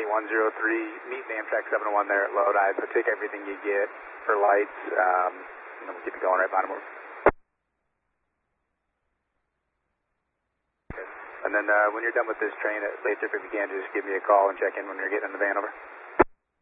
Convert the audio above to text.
103, meet me Amtrak 701 there at Lodi, so take everything you get for lights, and then we'll keep it going right behind him. And then when you're done with this train at Lathrup, if you can, just give me a call and check in when you're getting in the van over.